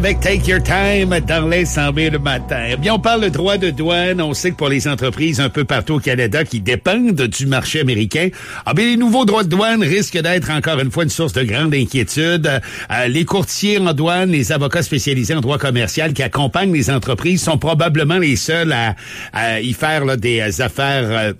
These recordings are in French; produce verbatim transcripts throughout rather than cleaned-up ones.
Avec Take Your Time dans les cent mille le matin. Eh bien, on parle de droit de douane. On sait que pour les entreprises un peu partout au Canada qui dépendent du marché américain, ah bien, les nouveaux droits de douane risquent d'être encore une fois une source de grande inquiétude. Euh, les courtiers en douane, les avocats spécialisés en droit commercial qui accompagnent les entreprises sont probablement les seuls à, à y faire là, des affaires... Euh,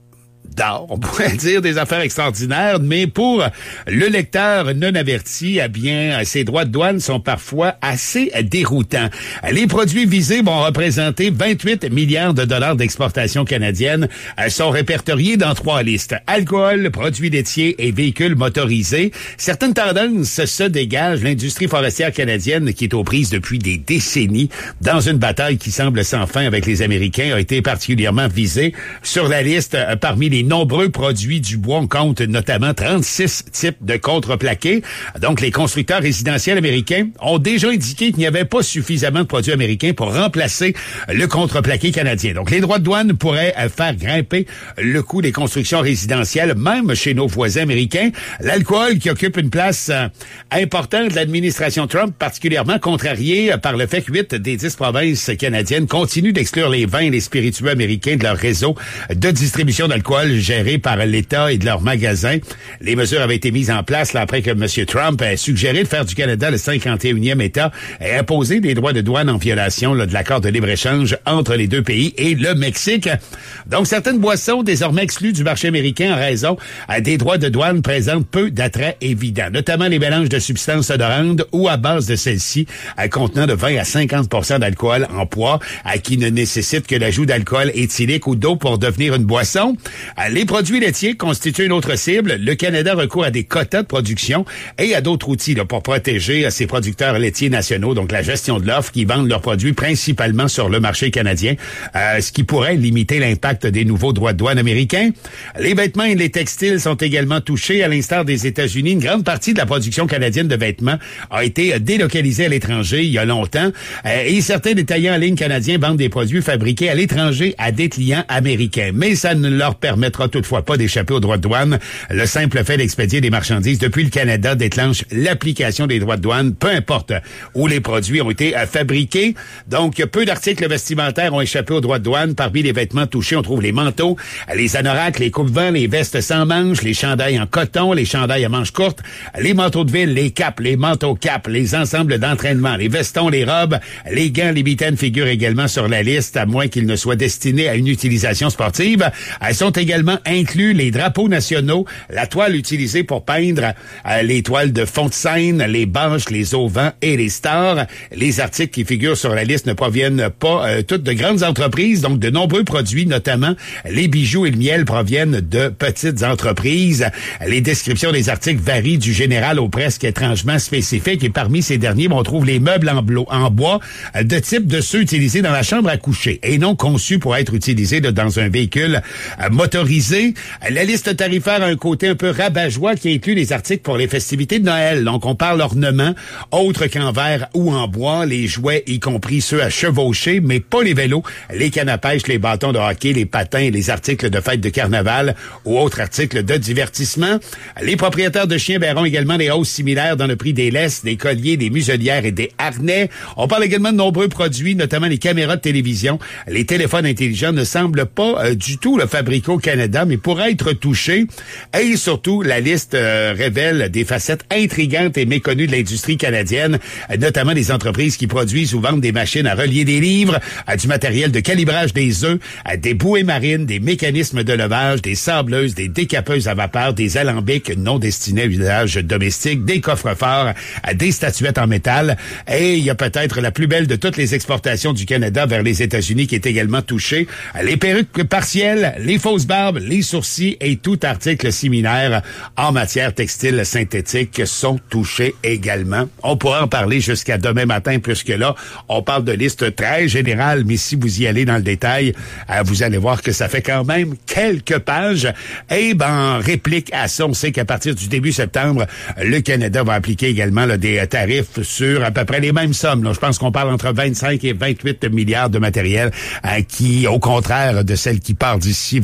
d'or, on pourrait dire des affaires extraordinaires, mais pour le lecteur non averti, eh bien, ces droits de douane sont parfois assez déroutants. Les produits visés vont représenter vingt-huit milliards de dollars d'exportation canadienne, sont répertoriés dans trois listes: alcool, produits laitiers et véhicules motorisés. Certaines tendances se dégagent. L'industrie forestière canadienne, qui est aux prises depuis des décennies dans une bataille qui semble sans fin avec les Américains, a été particulièrement visée. Sur la liste, parmi les nombreux produits du bois, on compte notamment trente-six types de contreplaqués. Donc, les constructeurs résidentiels américains ont déjà indiqué qu'il n'y avait pas suffisamment de produits américains pour remplacer le contreplaqué canadien. Donc, les droits de douane pourraient faire grimper le coût des constructions résidentielles, même chez nos voisins américains. L'alcool, qui occupe une place euh, importante de l'administration Trump, particulièrement contrariée par le fait que huit des dix provinces canadiennes continuent d'exclure les vins et les spiritueux américains de leur réseau de distribution d'alcool gérés par l'État et de leurs magasins. Les mesures avaient été mises en place là, après que M. Trump a suggéré de faire du Canada le cinquante et unième État et imposer des droits de douane en violation là, de l'accord de libre-échange entre les deux pays et le Mexique. Donc, certaines boissons désormais exclues du marché américain en raison à des droits de douane présentent peu d'attraits évidents, notamment les mélanges de substances odorantes ou à base de celles-ci à contenant de vingt à cinquante pour cent d'alcool en poids, à qui ne nécessite que l'ajout d'alcool éthylique ou d'eau pour devenir une boisson. Les produits laitiers constituent une autre cible. Le Canada recourt à des quotas de production et à d'autres outils là, pour protéger ses producteurs laitiers nationaux, donc la gestion de l'offre, qui vendent leurs produits principalement sur le marché canadien, euh, ce qui pourrait limiter l'impact des nouveaux droits de douane américains. Les vêtements et les textiles sont également touchés. À l'instar des États-Unis, une grande partie de la production canadienne de vêtements a été délocalisée à l'étranger il y a longtemps euh, et certains détaillants en ligne canadiens vendent des produits fabriqués à l'étranger à des clients américains. Mais ça ne leur permet permettra toutefois pas d'échapper aux droits de douane. Le simple fait d'expédier des marchandises depuis le Canada déclenche l'application des droits de douane, peu importe où les produits ont été fabriqués. Donc, peu d'articles vestimentaires ont échappé aux droits de douane. Parmi les vêtements touchés, on trouve les manteaux, les anoraks, les coupe-vents, les vestes sans manches, les chandails en coton, les chandails à manches courtes, les manteaux de ville, les capes, les manteaux capes, les ensembles d'entraînement, les vestons, les robes, les gants, les mitaines figurent également sur la liste, à moins qu'ils ne soient destinés à une utilisation sportive. Elles sont également inclus les drapeaux nationaux, la toile utilisée pour peindre euh, les toiles de fond de scène, les bâches, les auvents et les stars. Les articles qui figurent sur la liste ne proviennent pas euh, toutes de grandes entreprises, donc de nombreux produits, notamment les bijoux et le miel, proviennent de petites entreprises. Les descriptions des articles varient du général au presque étrangement spécifique, et parmi ces derniers, on trouve les meubles en, blo- en bois euh, de type de ceux utilisés dans la chambre à coucher et non conçus pour être utilisés là, dans un véhicule euh, motorisé. La liste tarifaire a un côté un peu rabat-joie qui inclut les articles pour les festivités de Noël. Donc, on parle ornements, autres qu'en verre ou en bois, les jouets, y compris ceux à chevaucher, mais pas les vélos, les cannes à pêche, les bâtons de hockey, les patins, les articles de fête de carnaval ou autres articles de divertissement. Les propriétaires de chiens verront également des hausses similaires dans le prix des laisses, des colliers, des muselières et des harnais. On parle également de nombreux produits, notamment les caméras de télévision. Les téléphones intelligents ne semblent pas euh, du tout le fabriquer au Canada, mais pourrait être touché. Et surtout, la liste euh, révèle des facettes intrigantes et méconnues de l'industrie canadienne, euh, notamment des entreprises qui produisent ou vendent des machines à relier des livres, à du matériel de calibrage des œufs, à des bouées marines, des mécanismes de levage, des sableuses, des décapeuses à vapeur, des alambics non destinés à usage domestique, des coffres-forts, à des statuettes en métal. Et il y a peut-être la plus belle de toutes les exportations du Canada vers les États-Unis qui est également touchée. Les perruques partielles, les fausses barbes, les sourcils et tout article similaire en matière textile synthétique sont touchés également. On pourra en parler jusqu'à demain matin, puisque là, on parle de liste très générale, mais si vous y allez dans le détail, euh, vous allez voir que ça fait quand même quelques pages. Et ben, en réplique à ça, on sait qu'à partir du début septembre, le Canada va appliquer également là, des tarifs sur à peu près les mêmes sommes. Là. Je pense qu'on parle entre vingt-cinq et vingt-huit milliards de matériel euh, qui, au contraire de celle qui part d'ici vers les États-Unis,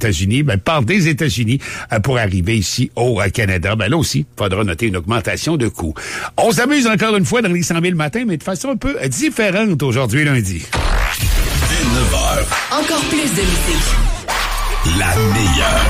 États-Unis, ben, part des États-Unis euh, pour arriver ici au euh, Canada. Ben là aussi, il faudra noter une augmentation de coûts. On s'amuse encore une fois dans les cent mille matins, mais de façon un peu différente aujourd'hui, lundi. Dès neuf heures. Encore plus de musique. La meilleure.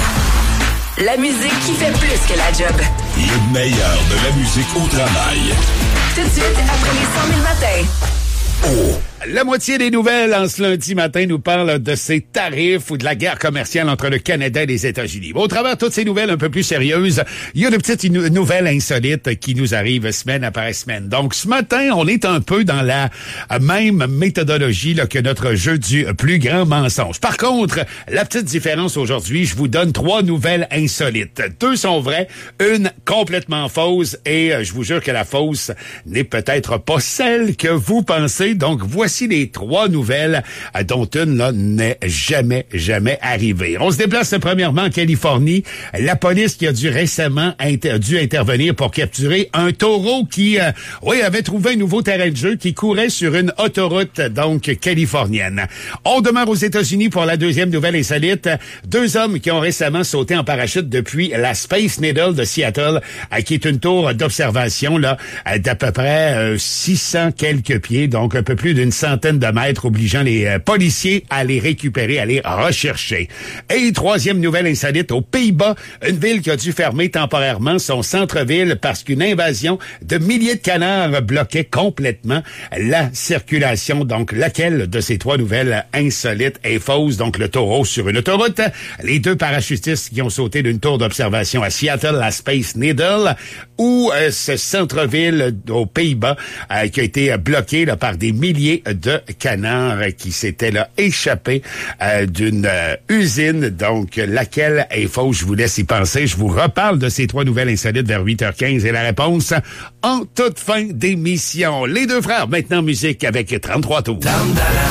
La musique qui fait plus que la job. Le meilleur de la musique au travail. Tout de suite, après les cent mille matins. Oh. La moitié des nouvelles en ce lundi matin nous parle de ces tarifs ou de la guerre commerciale entre le Canada et les États-Unis. Bon, au travers de toutes ces nouvelles un peu plus sérieuses, il y a de petites nou- nouvelles insolites qui nous arrivent semaine après semaine. Donc, ce matin, on est un peu dans la même méthodologie là, que notre jeu du plus grand mensonge. Par contre, la petite différence aujourd'hui, je vous donne trois nouvelles insolites. Deux sont vraies, une complètement fausse et euh, je vous jure que la fausse n'est peut-être pas celle que vous pensez. Donc, voici Voici les trois nouvelles euh, dont une là n'est jamais, jamais arrivée. On se déplace premièrement en Californie. La police qui a dû récemment inter- dû intervenir pour capturer un taureau qui, euh, oui, avait trouvé un nouveau terrain de jeu qui courait sur une autoroute, donc, californienne. On demeure aux États-Unis pour la deuxième nouvelle insolite. Deux hommes qui ont récemment sauté en parachute depuis la Space Needle de Seattle, euh, qui est une tour d'observation là euh, d'à peu près euh, six cents quelques pieds, donc un peu plus d'une centaine de mètres, obligeant les euh, policiers à les récupérer, à les rechercher. Et troisième nouvelle insolite, aux Pays-Bas, une ville qui a dû fermer temporairement son centre-ville parce qu'une invasion de milliers de canards bloquait complètement la circulation. Donc, laquelle de ces trois nouvelles insolites est fausse? Donc, le taureau sur une autoroute, les deux parachutistes qui ont sauté d'une tour d'observation à Seattle, la Space Needle, ou euh, ce centre-ville aux Pays-Bas euh, qui a été bloqué là, par des milliers de canards qui s'étaient là échappés euh, d'une euh, usine. Donc, laquelle est fausse? Je vous laisse y penser. Je vous reparle de ces trois nouvelles insolites vers huit heures quinze et la réponse en toute fin d'émission. Les deux frères, maintenant musique avec trente-trois tours.